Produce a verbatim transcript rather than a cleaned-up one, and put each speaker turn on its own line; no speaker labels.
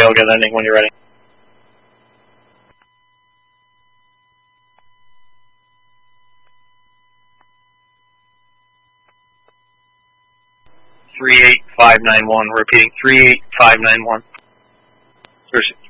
I'll get ending when you're ready. three eight five nine one, repeating, three eight five nine one.